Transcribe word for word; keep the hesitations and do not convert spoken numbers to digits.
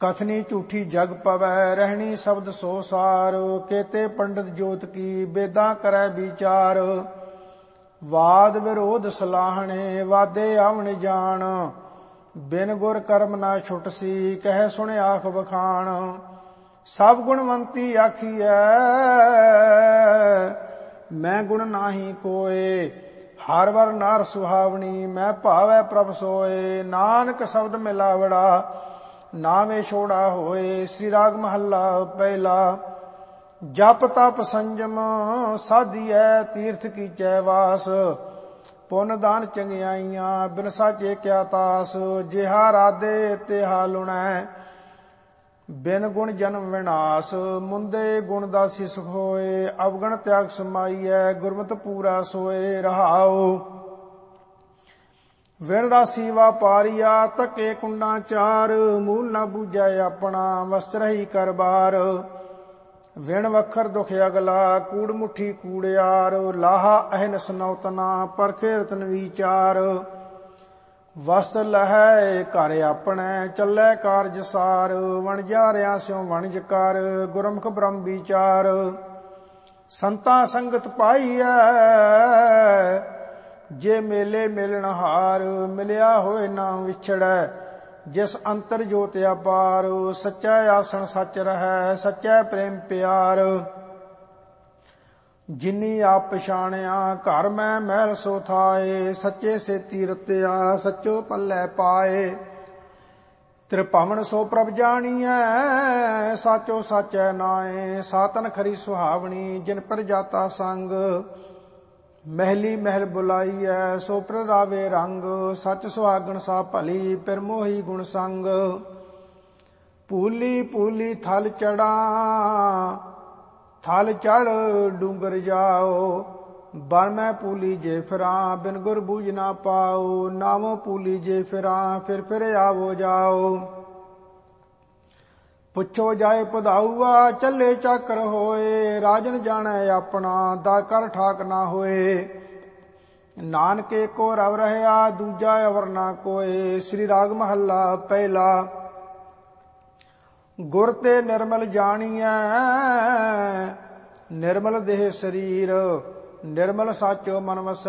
कथनी झूठी जग पवै रहनी शब्द सो सार। केते पंडित जोत की बेदा करै विचार। वाद विरोध सलाहने वादे आवण जान। बिन गुर कर्म ना छुटसी कह सुने आख बखान। सब गुणवंती आखिए मैं गुण नाही कोय। हर वर नार सुहावनी मैं भावै प्रभ सोए। नानक शब्द मिलावड़ा नावे छोड़ा होए। श्री राग महला पहला। जप तप संजम साधिए तीर्थ की चैवास। पुन दान चंगियाइयां बिन साचे क्या तास। जिहा राधे तिहा लुणै बिन गुण जन्म विनाश। मुंदे गुण दासी सुख होए अवगण त्याग समाइए। गुरमत पूरा सोए रहाओ। विण राशि वापारिया तके कुंडा चार। मूल ना बूझै अपना वस्त्र ही कर बार। विण वखर दुख अगला कूड़ मुठी कूड़ियार। लाहा अहन सनौतना परखे रतन विचार। वस्त्र लहै घर अपने चलै कारज सार। वणजारिया स्यों वणज कर गुरमुख ब्रह्म विचार। संता संगत पाईऐ जे मेले मिलन हार। मिलिया होए ना विछड़ै जिस अंतर जोत अपार। सच्चा आसन सच रहै सच्चा प्रेम प्यार। जिनी आप पछाणिया घर मैं महल सो थाए। सच्चे से तीरत्या सच्चो पल्लै पाए। त्रिभवन सो प्रभ जानिए साचो साचै नाए। सातन खरी सुहावनी जिन पर जाता संग। महली महल बुलाईऐ सो पर रावे रंग। सच सुहागण सा भली फिर मोही गुण संग। पूली पूली थल चढ़ा थल चढ़ डूंगर जाओ। बन मैं पूली जे फिरा बिन गुर बूझ ना पाओ। नामो पूली जे फिरा फिर फिर आवो जाओ। पुछो जाए पधाऊआ चले चाकर होए। राजन जाने अपना दर कर ठाक ना होए। नानके को रव रहया दूजा अवर ना कोय। श्री राग महला पहला। गुर ते निर्मल जानिए निर्मल देह शरीर। निर्मल साचो मन वसै